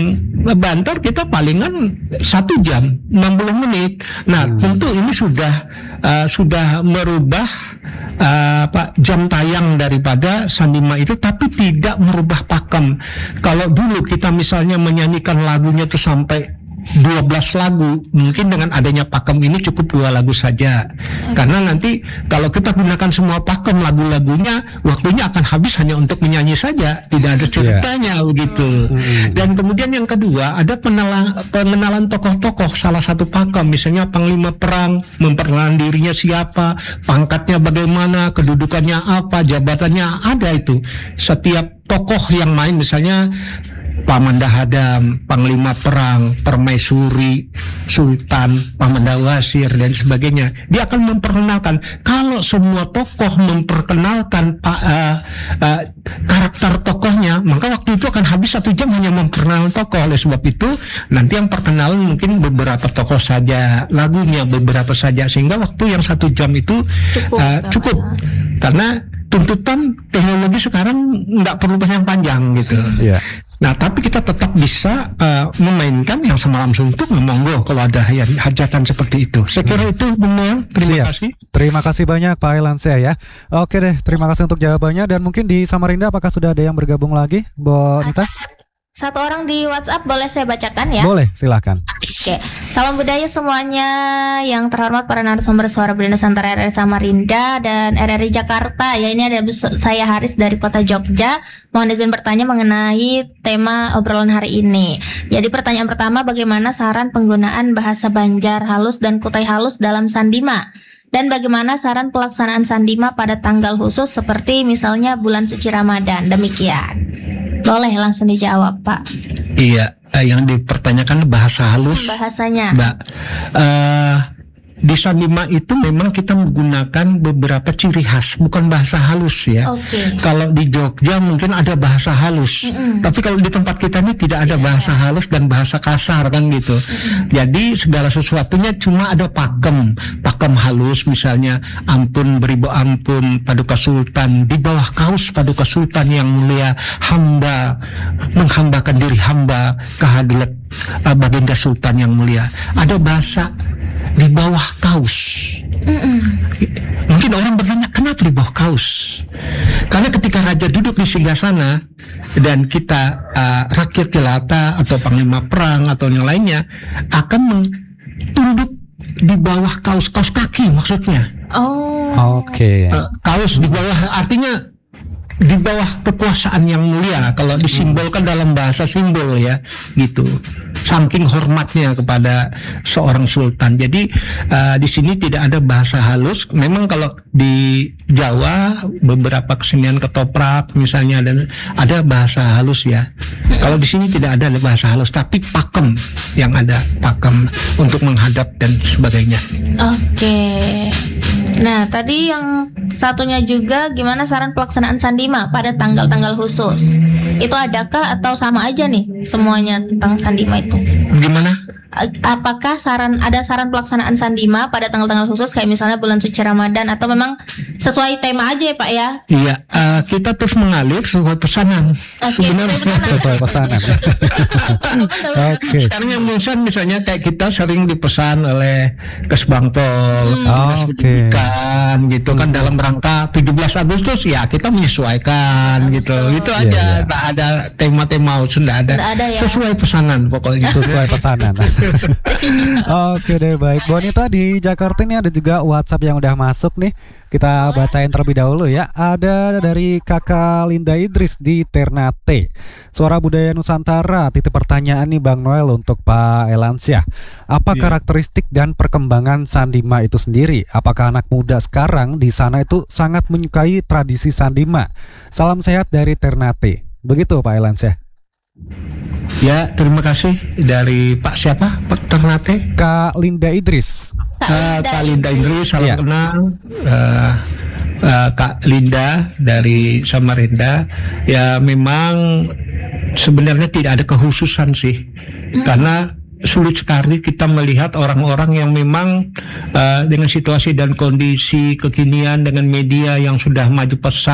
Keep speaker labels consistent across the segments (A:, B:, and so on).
A: banter kita palingan 1 jam 60 menit. Nah, tentu ini sudah merubah jam tayang daripada Sandima itu, tapi tidak merubah pakem. Kalau dulu kita misalnya menyanyikan lagunya itu sampai 12 lagu, mungkin dengan adanya pakem ini cukup 2 lagu saja. Karena nanti kalau kita gunakan semua pakem lagu-lagunya, waktunya akan habis hanya untuk menyanyi saja, tidak ada ceritanya begitu. Dan kemudian yang kedua, ada pengenalan tokoh-tokoh salah satu pakem, misalnya panglima perang, memperkenalkan dirinya siapa, pangkatnya bagaimana, kedudukannya apa, jabatannya, ada itu. Setiap tokoh yang main, misalnya Pamandahadam, Panglima Perang, Permaisuri, Sultan, Pamandawasir dan sebagainya. Dia akan memperkenalkan. Kalau semua tokoh memperkenalkan karakter tokohnya, maka waktu itu akan habis 1 jam hanya memperkenalkan tokoh. Oleh sebab itu, nanti yang perkenalan mungkin beberapa tokoh saja, lagunya beberapa saja, sehingga waktu yang 1 jam itu cukup. Karena tuntutan teknologi sekarang nggak perlu panjang-panjang gitu. Nah, tapi kita tetap bisa memainkan yang semalam suntuk, monggo kalau ada hajatan seperti itu. Saya kira itu, Bung Noel. Terima kasih.
B: Terima kasih banyak Pak Elansia ya. Oke deh, terima kasih untuk jawabannya. Dan mungkin di Samarinda apakah sudah ada yang bergabung lagi, Bu Nita?
C: Satu orang di WhatsApp, boleh saya bacakan ya?
B: Boleh, silakan.
C: Oke, salam budaya semuanya yang terhormat para narasumber Suara Budak Nusantara RRI Samarinda dan RRI Jakarta. Ya, ini ada saya Haris dari Kota Jogja. Mohon izin bertanya mengenai tema obrolan hari ini. Jadi pertanyaan pertama, bagaimana saran penggunaan bahasa Banjar halus dan Kutai halus dalam Sandima? Dan bagaimana saran pelaksanaan Sandima pada tanggal khusus seperti misalnya bulan suci Ramadan? Demikian. Boleh langsung dijawab, Pak.
A: Iya, yang dipertanyakan bahasa halus.
C: Bahasanya.
A: Mbak, di Sandima itu memang kita menggunakan beberapa ciri khas, bukan bahasa halus ya. Kalau di Jogja mungkin ada bahasa halus, tapi kalau di tempat kita ini tidak ada bahasa halus dan bahasa kasar kan gitu. Jadi segala sesuatunya cuma ada pakem halus, misalnya ampun beribu ampun Paduka Sultan, di bawah kaus Paduka Sultan yang mulia hamba menghambakan diri hamba kehadirat Baginda Sultan yang mulia. Ada bahasa di bawah kaus. Mungkin orang bertanya, kenapa di bawah kaus? Karena ketika raja duduk di singgasana dan kita rakyat jelata atau panglima perang atau yang lainnya akan tunduk di bawah kaus kaki maksudnya. Kaus di bawah artinya di bawah kekuasaan yang mulia, kalau disimbolkan dalam bahasa simbol ya gitu, saking hormatnya kepada seorang sultan. Jadi di sini tidak ada bahasa halus. Memang kalau di Jawa beberapa kesenian ketoprak misalnya dan ada bahasa halus ya. Kalau di sini tidak ada bahasa halus, tapi pakem yang ada, pakem untuk menghadap dan sebagainya.
C: Nah, tadi yang satunya juga, gimana saran pelaksanaan Sandima pada tanggal-tanggal khusus? Itu adakah atau sama aja nih semuanya tentang Sandima itu?
A: Gimana?
C: Apakah ada saran pelaksanaan Sandima pada tanggal-tanggal khusus kayak misalnya bulan suci Ramadan, atau memang sesuai tema aja ya Pak ya?
A: Iya, kita terus mengalir sesuai pesanan. Sebenarnya
B: sesuai pesanan.
A: Sekarang yang misalnya kayak kita sering dipesan oleh Kesbangpol, Pendidikan gitu kan, dalam rangka 17 Agustus ya kita menyesuaikan gitu. Itu aja, tak ada tema-tema sudah ada ya? Sesuai pesanan pokoknya.
B: Sesuai pesanan. Oke deh, baik. Bu Anita di Jakarta ini ada juga WhatsApp yang udah masuk nih. Kita bacain terlebih dahulu ya. Ada dari Kakak Linda Idris di Ternate. Suara Budaya Nusantara, titip pertanyaan nih Bang Noel untuk Pak Elansia. Apa karakteristik dan perkembangan Sandima itu sendiri? Apakah anak muda sekarang di sana itu sangat menyukai tradisi Sandima? Salam sehat dari Ternate. Begitu Pak Elansia.
A: Ya, terima kasih. Dari Pak siapa? Pak Ternate?
B: Kak Linda Idris.
A: Kak Linda Idris, salam kenal. Kak Linda dari Samarinda. Ya, memang sebenarnya tidak ada kekhususan sih. Karena sulit sekali kita melihat orang-orang yang memang dengan situasi dan kondisi kekinian dengan media yang sudah maju pesat,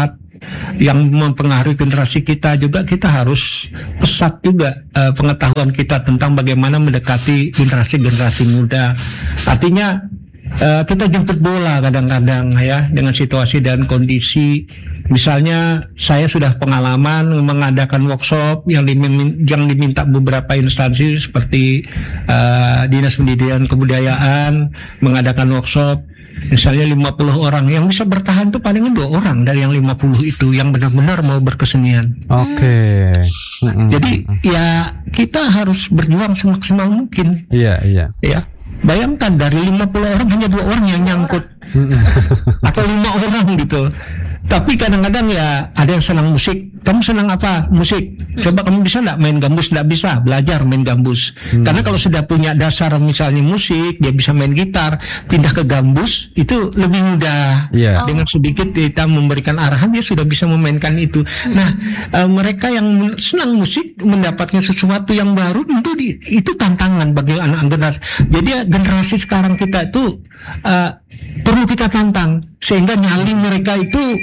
A: yang mempengaruhi generasi kita juga, kita harus pesat juga pengetahuan kita tentang bagaimana mendekati generasi muda. Artinya kita jemput bola kadang-kadang ya dengan situasi dan kondisi. Misalnya saya sudah pengalaman mengadakan workshop yang diminta beberapa instansi seperti Dinas Pendidikan Kebudayaan mengadakan workshop. Misalnya 50 orang yang bisa bertahan tuh paling 2 orang dari yang 50 itu yang benar-benar mau berkesenian.
B: Oke.
A: Jadi ya kita harus berjuang semaksimal mungkin.
B: Iya.
A: Ya. Bayangkan dari 50 orang hanya 2 orang yang nyangkut. Atau 5 orang gitu. Tapi kadang-kadang ya ada yang senang musik. Kamu senang apa? Musik. Coba kamu bisa nggak main gambus? Nggak bisa. Belajar main gambus. Karena kalau sudah punya dasar misalnya musik, dia bisa main gitar, pindah ke gambus itu lebih mudah. Dengan sedikit kita memberikan arahan, dia sudah bisa memainkan itu. Nah, mereka yang senang musik mendapatkan sesuatu yang baru, tentu itu tantangan bagi anak generasi. Jadi generasi sekarang kita itu perlu kita tantang sehingga nyali mereka itu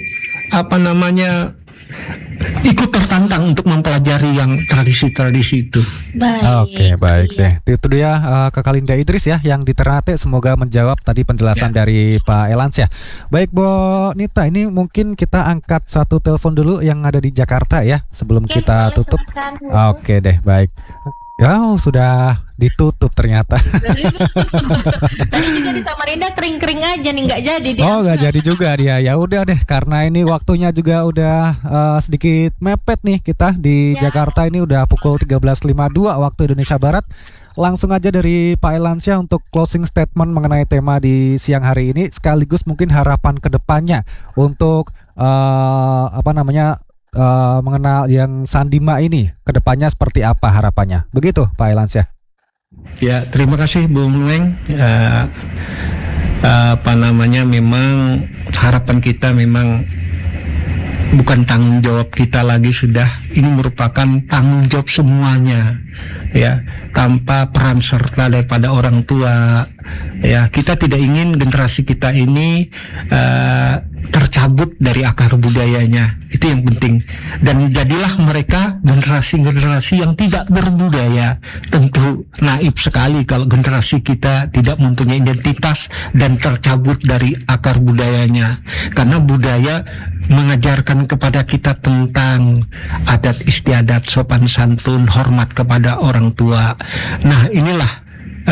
A: ikut tertantang untuk mempelajari yang tradisi-tradisi itu.
B: Oke, baik sih. Itu dia Kakak Linda Idris ya yang di Ternate. Semoga menjawab tadi penjelasan dari Pak Elans ya. Baik Bu Nita, ini mungkin kita angkat satu telepon dulu yang ada di Jakarta ya sebelum kita tutup. Oke deh, baik. Ya, sudah ditutup ternyata.
C: Tadi juga di Samarinda kering-kering aja nih, nggak jadi dia.
B: Oh, nggak jadi juga dia. Ya udah deh, karena ini waktunya juga udah sedikit mepet nih kita di Jakarta. Ini udah pukul 13.52 waktu Indonesia Barat. Langsung aja dari Pak Elansyah untuk closing statement mengenai tema di siang hari ini, sekaligus mungkin harapan kedepannya untuk mengenal yang Sandima ini kedepannya seperti apa harapannya, begitu Pak Elansyah?
A: Ya, terima kasih Bung Nueng. Memang harapan kita memang bukan tanggung jawab kita lagi, sudah ini merupakan tanggung jawab semuanya ya, tanpa peran serta daripada orang tua ya. Kita tidak ingin generasi kita ini tercabut dari akar budayanya, itu yang penting. Dan jadilah mereka generasi-generasi yang tidak berbudaya. Tentu naif sekali kalau generasi kita tidak mempunyai identitas dan tercabut dari akar budayanya, karena budaya mengajarkan kepada kita tentang adat istiadat, sopan santun, hormat kepada orang tua. Nah, inilah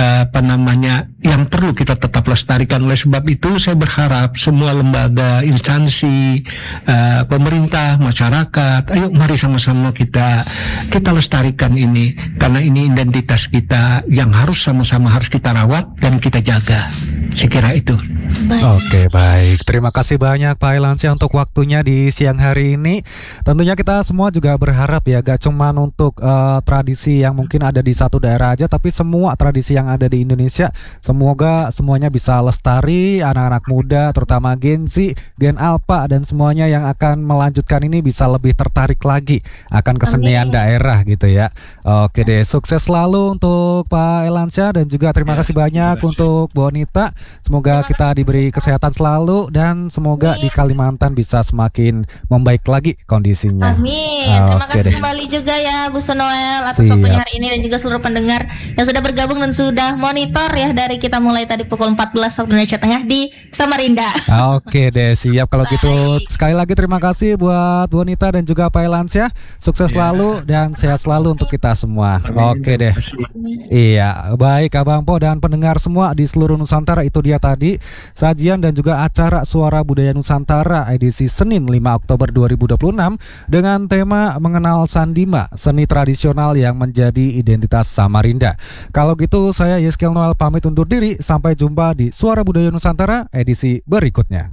A: yang perlu kita tetap lestarikan. Oleh sebab itu saya berharap semua lembaga, instansi, pemerintah, masyarakat, ayo mari sama-sama kita lestarikan ini, karena ini identitas kita yang harus sama-sama harus kita rawat dan kita jaga. Saya kira itu.
B: Oke, baik. Terima kasih banyak Pak Elansyah untuk waktunya di siang hari ini. Tentunya kita semua juga berharap ya, gak cuman untuk tradisi yang mungkin ada di satu daerah aja, tapi semua tradisi yang ada di Indonesia, semoga semuanya bisa lestari. Anak-anak muda, terutama Gen Z, Gen Alpha, dan semuanya yang akan melanjutkan ini bisa lebih tertarik lagi akan kesenian daerah gitu ya. Oke deh, sukses selalu untuk Pak Elansyah, dan juga terima kasih banyak untuk Bu Nita. Semoga kita diberi kesehatan selalu, dan semoga di Kalimantan bisa semakin membaik lagi kondisinya.
C: Amin. Terima kasih kembali juga ya Bu Noel atas waktunya hari ini, dan juga seluruh pendengar yang sudah bergabung dan sudah monitor ya dari kita mulai tadi pukul 14 waktu Indonesia Tengah di Samarinda.
B: Oke deh, siap kalau gitu. Sekali lagi terima kasih buat Bu Nita dan juga Pak Elansyah. Sukses selalu dan sehat selalu untuk kita semua. Oke deh. Iya, baik Abang Po dan pendengar semua di seluruh Nusantara, itu dia tadi sajian dan juga acara Suara Budaya Nusantara edisi Senin 5 Oktober 2026 dengan tema mengenal Sandima, seni tradisional yang menjadi identitas Samarinda. Kalau gitu saya Yeskel Noel pamit undur diri, sampai jumpa di Suara Budaya Nusantara edisi berikutnya.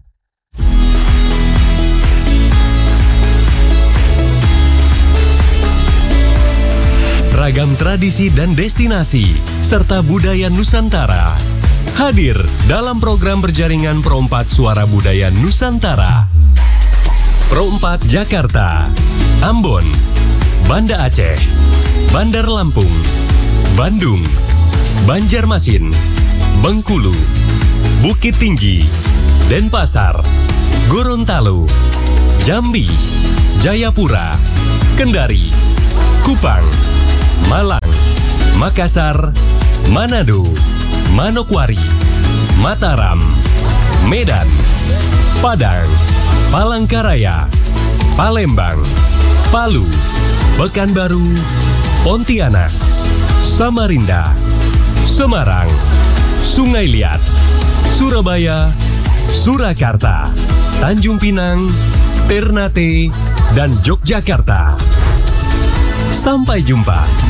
D: Ragam tradisi dan destinasi serta budaya Nusantara hadir dalam program berjaringan Pro 4 Suara Budaya Nusantara. Pro 4 Jakarta, Ambon, Banda Aceh, Bandar Lampung, Bandung, Banjarmasin, Bengkulu, Bukit Tinggi, Denpasar, Gorontalo, Jambi, Jayapura, Kendari, Kupang, Malang, Makassar, Manado, Manokwari, Mataram, Medan, Padang, Palangkaraya, Palembang, Palu, Pekanbaru, Pontianak, Samarinda, Semarang, Sungai Liat, Surabaya, Surakarta, Tanjung Pinang, Ternate, dan Yogyakarta. Sampai jumpa.